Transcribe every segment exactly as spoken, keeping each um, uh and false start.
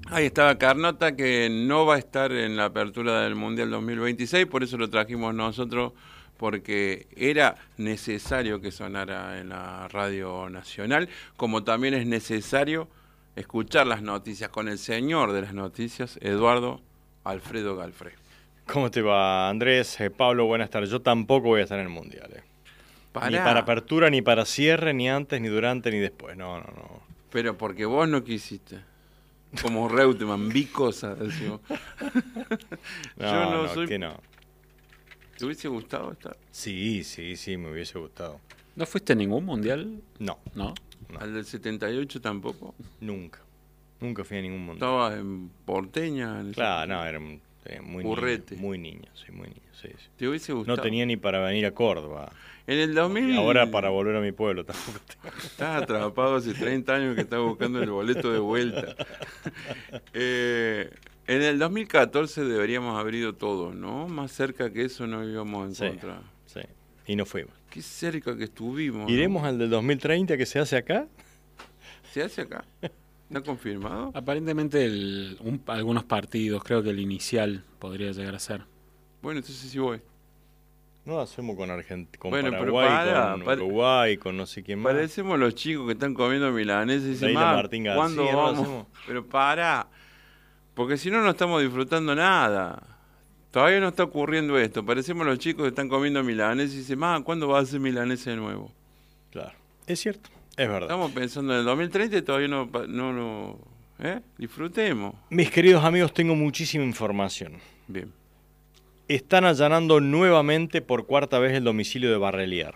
Ahí estaba Carnota, que no va a estar en la apertura del Mundial dos mil veintiséis, por eso lo trajimos nosotros, porque era necesario que sonara en la radio nacional, como también es necesario escuchar las noticias con el señor de las noticias, Eduardo Alfredo Galfré. ¿Cómo te va, Andrés? Eh, Pablo, buenas tardes. Yo tampoco voy a estar en el Mundial. Eh. Ni para apertura, ni para cierre, ni antes, ni durante, ni después. No, no, no. Pero porque vos no quisiste. Como Reutemann, vi cosas, decimos. no, Yo no, no soy... que no. ¿Te hubiese gustado estar? Sí, sí, sí, me hubiese gustado. ¿No fuiste a ningún mundial? No. ¿No? no. ¿Al del setenta y ocho tampoco? Nunca. Nunca fui a ningún mundial. ¿Estabas en Porteña? En claro, no, era eh, muy Burrete. niño. Muy niño, sí, muy niño. Sí, sí. ¿Te hubiese gustado? No tenía ni para venir a Córdoba. En el dos mil... Y ahora para volver a mi pueblo tampoco tengo. Estás atrapado hace treinta años que estás buscando el boleto de vuelta. eh, en el dos mil catorce deberíamos haber ido todos, ¿no? Más cerca que eso no íbamos a encontrar. Sí, sí. Y no fuimos. Qué cerca que estuvimos. ¿Iremos ¿no? al del dos mil treinta que se hace acá? ¿Se hace acá? ¿Está confirmado? Aparentemente el, un, algunos partidos, creo que el inicial podría llegar a ser. Bueno, entonces sí voy. No lo hacemos con Argentina, con bueno, Paraguay, para, con para, Uruguay, con no sé quién más. Parecemos los chicos que están comiendo milanesas y dicen, Martín García, ¿cuándo ¿no vamos? Pero para, porque si no, no estamos disfrutando nada. Todavía no está ocurriendo esto. Parecemos los chicos que están comiendo milanesas y dicen, ma, ¿cuándo va a hacer milanesa de nuevo? Claro, es cierto, es verdad. Estamos pensando en el dos mil treinta y todavía no, no, no ¿eh? Disfrutemos. Mis queridos amigos, tengo muchísima información. Bien. Están allanando nuevamente por cuarta vez el domicilio de Barrelier.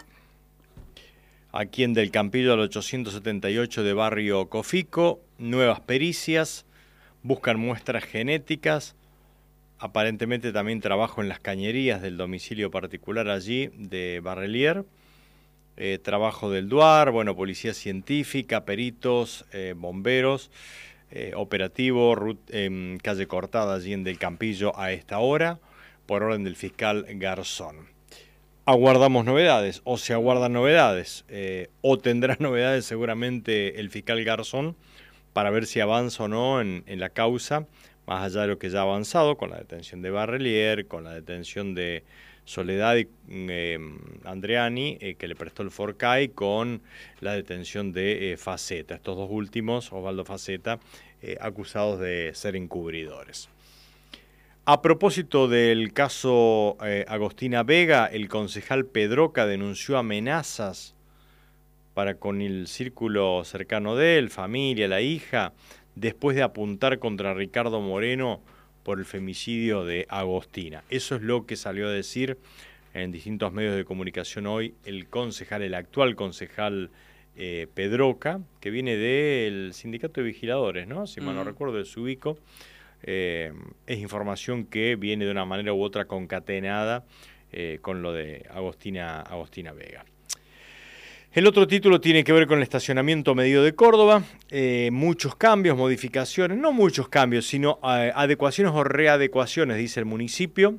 Aquí en Del Campillo al ochocientos setenta y ocho de Barrio Cofico, nuevas pericias, buscan muestras genéticas, aparentemente también trabajo en las cañerías del domicilio particular allí de Barrelier, eh, trabajo del D U A R, bueno, policía científica, peritos, eh, bomberos, eh, operativo, rut, eh, calle Cortada allí en Del Campillo a esta hora, por orden del fiscal Garzón. Aguardamos novedades, o se aguardan novedades, eh, o tendrá novedades seguramente el fiscal Garzón para ver si avanza o no en, en la causa, más allá de lo que ya ha avanzado con la detención de Barrelier, con la detención de Soledad y, eh, Andreani, eh, que le prestó el Forcai, con la detención de eh, Faceta. Estos dos últimos, Osvaldo Faceta, eh, acusados de ser encubridores. A propósito del caso eh, Agostina Vega, el concejal Pedroca denunció amenazas para con el círculo cercano de él, familia, la hija, después de apuntar contra Ricardo Moreno por el femicidio de Agostina. Eso es lo que salió a decir en distintos medios de comunicación hoy el concejal, el actual concejal eh, Pedroca, que viene del sindicato de vigiladores, ¿no? Si mal no recuerdo, de Subico. Eh, es información que viene de una manera u otra concatenada eh, con lo de Agostina, Agostina Vega. El otro título tiene que ver con el estacionamiento medido de Córdoba, eh, muchos cambios, modificaciones, no muchos cambios, sino eh, adecuaciones o readecuaciones, dice el municipio,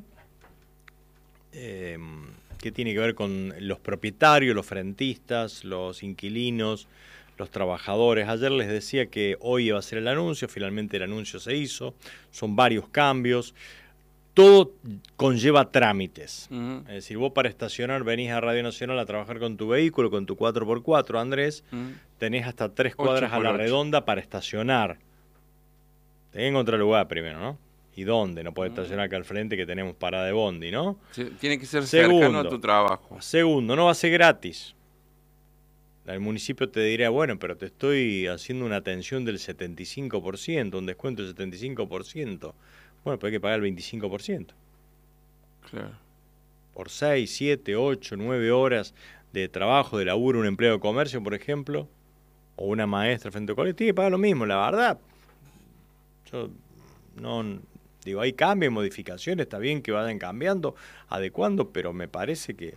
eh, que tiene que ver con los propietarios, los frentistas, los inquilinos, los trabajadores. Ayer les decía que hoy iba a ser el anuncio, finalmente el anuncio se hizo, son varios cambios, todo conlleva trámites. Uh-huh. Es decir, vos para estacionar venís a Radio Nacional a trabajar con tu vehículo, con tu cuatro por cuatro, Andrés, uh-huh. tenés hasta tres cuadras a la redonda para estacionar. Tenés que encontrar lugar primero, ¿no? ¿Y dónde? No podés uh-huh. estacionar acá al frente que tenemos parada de bondi, ¿no? Sí, tiene que ser segundo, cercano a tu trabajo. Segundo, no va a ser gratis. El municipio te dirá, bueno, pero te estoy haciendo una atención del setenta y cinco por ciento, un descuento del setenta y cinco por ciento. Bueno, pues hay que pagar el veinticinco por ciento. Claro. Por seis, siete, ocho, nueve horas de trabajo, de laburo, un empleo de comercio, por ejemplo, o una maestra frente al colegio, tiene que pagar lo mismo, la verdad. Yo no... Digo, hay cambios, modificaciones, está bien que vayan cambiando, adecuando, pero me parece que...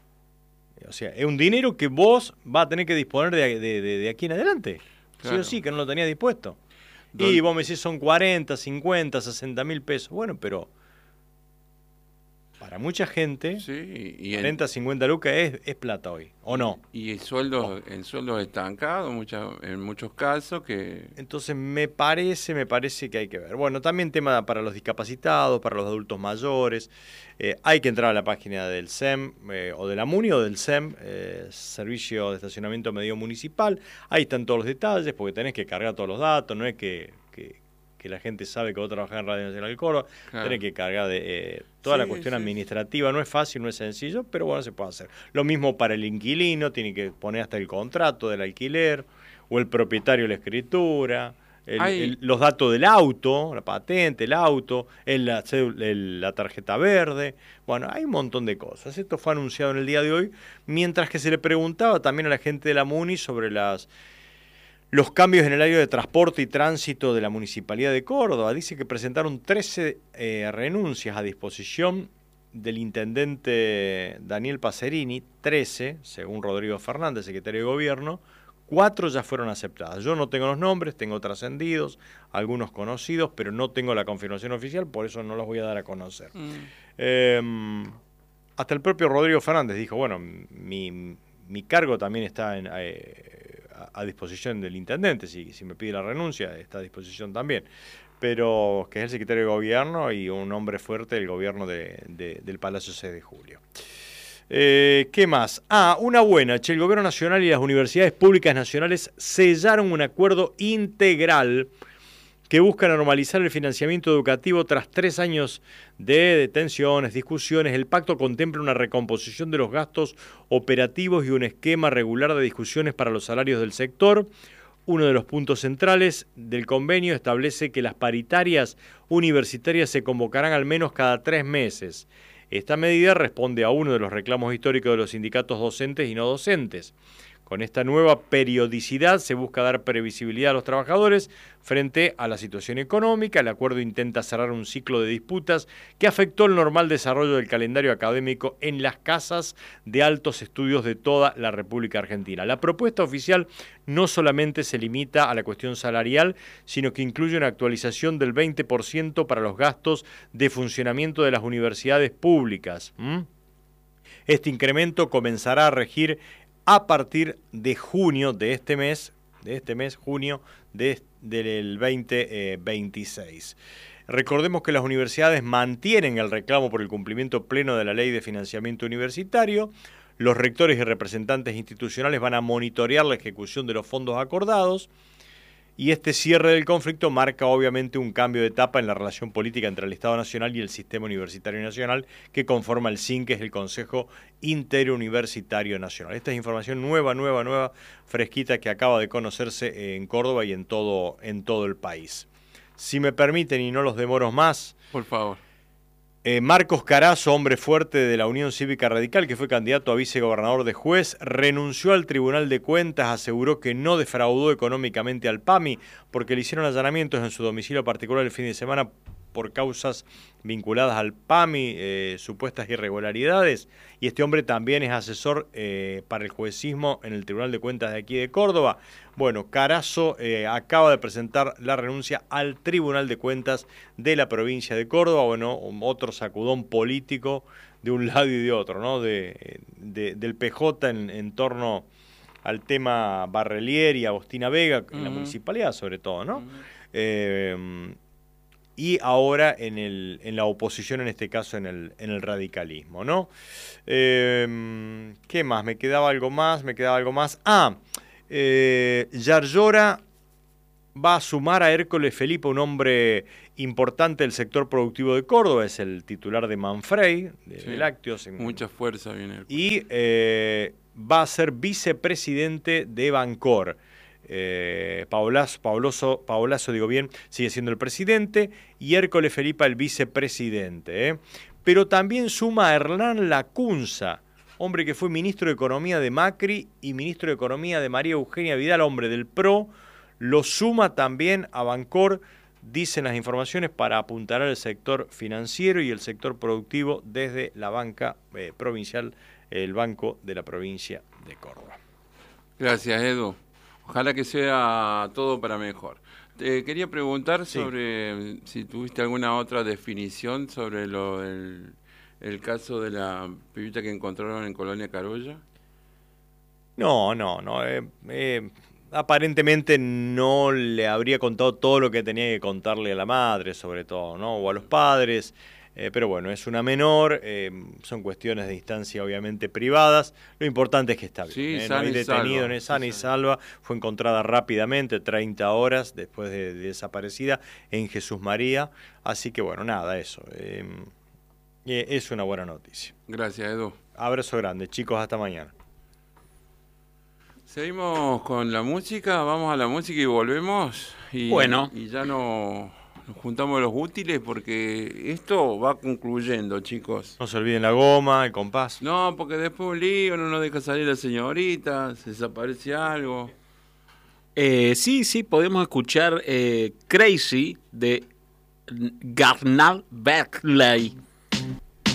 O sea, es un dinero que vos vas a tener que disponer de, de, de, de aquí en adelante. Claro. Sí o sí, que no lo tenías dispuesto. Don... Y vos me decís son cuarenta, cincuenta, sesenta mil pesos. Bueno, pero Para mucha gente, Sí, y en, cuarenta, cincuenta lucas es, es plata hoy, ¿o no? y en sueldos, en sueldos estancados muchas, en muchos casos que... Entonces me parece, me parece que hay que ver. Bueno, también tema para los discapacitados, para los adultos mayores. Eh, hay que entrar a la página del S E M eh, o de la MUNI o del S E M, eh, Servicio de Estacionamiento Medio Municipal. Ahí están todos los detalles porque tenés que cargar todos los datos, no es que... que que la gente sabe que vos trabajás en Radio Nacional del Córdoba, claro. Tenés que cargar de eh, toda sí, la cuestión sí. administrativa, no es fácil, no es sencillo, pero bueno, se puede hacer. Lo mismo para el inquilino, tiene que poner hasta el contrato del alquiler, o el propietario la escritura, el, el, los datos del auto, la patente, el auto, el, la, el, la tarjeta verde, bueno, hay un montón de cosas. Esto fue anunciado en el día de hoy, mientras que se le preguntaba también a la gente de la MUNI sobre las... los cambios en el área de transporte y tránsito de la Municipalidad de Córdoba. Dice que presentaron trece eh, renuncias a disposición del intendente Daniel Pacerini, trece, según Rodrigo Fernández, secretario de Gobierno, cuatro ya fueron aceptadas. Yo no tengo los nombres, tengo trascendidos, algunos conocidos, pero no tengo la confirmación oficial, por eso no los voy a dar a conocer. Mm. Eh, hasta el propio Rodrigo Fernández dijo, bueno, mi, mi cargo también está en... Eh, a disposición del intendente, si, si me pide la renuncia, está a disposición también, pero que es el secretario de Gobierno y un hombre fuerte del gobierno de, de, del Palacio seis de julio. Eh, ¿Qué más? Ah, una buena, che, el Gobierno Nacional y las universidades públicas nacionales sellaron un acuerdo integral que busca normalizar el financiamiento educativo tras tres años de detenciones, discusiones. El pacto contempla una recomposición de los gastos operativos y un esquema regular de discusiones para los salarios del sector. Uno de los puntos centrales del convenio establece que las paritarias universitarias se convocarán al menos cada tres meses. Esta medida responde a uno de los reclamos históricos de los sindicatos docentes y no docentes. Con esta nueva periodicidad se busca dar previsibilidad a los trabajadores frente a la situación económica. El acuerdo intenta cerrar un ciclo de disputas que afectó el normal desarrollo del calendario académico en las casas de altos estudios de toda la República Argentina. La propuesta oficial no solamente se limita a la cuestión salarial, sino que incluye una actualización del veinte por ciento para los gastos de funcionamiento de las universidades públicas. ¿Mm? Este incremento comenzará a regir a partir de junio de este mes, de este mes, junio de, del veinte veintiséis. Recordemos que las universidades mantienen el reclamo por el cumplimiento pleno de la Ley de Financiamiento Universitario. Los rectores y representantes institucionales van a monitorear la ejecución de los fondos acordados. Y este cierre del conflicto marca obviamente un cambio de etapa en la relación política entre el Estado Nacional y el Sistema Universitario Nacional que conforma el S I N, que es el Consejo Interuniversitario Nacional. Esta es información nueva, nueva, nueva, fresquita que acaba de conocerse en Córdoba y en todo, en todo el país. Si me permiten y no los demoro más. Por favor. Eh, Marcos Carazo, hombre fuerte de la Unión Cívica Radical, que fue candidato a vicegobernador de Juez, renunció al Tribunal de Cuentas, aseguró que no defraudó económicamente al PAMI porque le hicieron allanamientos en su domicilio particular el fin de semana por causas vinculadas al PAMI, eh, supuestas irregularidades, y este hombre también es asesor eh, para el juecismo en el Tribunal de Cuentas de aquí de Córdoba. Bueno, Carazo eh, acaba de presentar la renuncia al Tribunal de Cuentas de la provincia de Córdoba. Bueno, otro sacudón político de un lado y de otro, ¿no? De, de, del P J en, en torno al tema Barrelier y Agostina Vega, en uh-huh. la municipalidad sobre todo, ¿no? Uh-huh. Eh, y ahora en, el, en la oposición, en este caso en el, en el radicalismo, ¿no? Eh, ¿Qué más? ¿Me quedaba algo más? ¿Me quedaba algo más? Ah, eh, Yarlora va a sumar a Hércoles Felipe, un hombre importante del sector productivo de Córdoba, es el titular de Manfrey, de, sí, de Lácteos. En, mucha fuerza viene. Hércoles. Y eh, va a ser vicepresidente de Bancor. Eh, Paolazo, Paoloso, Paolazo, digo bien, sigue siendo el presidente y Hércoles Felipe el vicepresidente. ¿eh? Pero también suma a Hernán Lacunza, hombre que fue ministro de Economía de Macri y ministro de Economía de María Eugenia Vidal, hombre del P R O, lo suma también a Bancor, dicen las informaciones, para apuntalar el sector financiero y el sector productivo desde la banca eh, provincial, el Banco de la Provincia de Córdoba. Gracias, Edu. Ojalá que sea todo para mejor. Te quería preguntar sí. sobre si tuviste alguna otra definición sobre lo del el caso de la pibita que encontraron en Colonia Carolla? No, no, no. Eh, eh, aparentemente no le habría contado todo lo que tenía que contarle a la madre, sobre todo, ¿no? O a los padres. Eh, pero bueno, es una menor, eh, son cuestiones de instancia obviamente privadas. Lo importante es que está bien. Sí, eh, no sana hay y detenido, salva. no es sana y Sí, salva. Fue encontrada rápidamente, treinta horas después de, de desaparecida en Jesús María. Así que bueno, nada, eso. Eh, eh, es una buena noticia. Gracias, Edu. Abrazo grande, chicos, hasta mañana. Seguimos con la música, vamos a la música y volvemos. Y, Bueno. y ya no, nos juntamos los útiles porque esto va concluyendo, chicos. No se olviden la goma, el compás. No, porque después un lío, no nos deja salir la señorita, se desaparece algo. Eh, sí, sí, podemos escuchar eh, Crazy de Garnal Berkeley.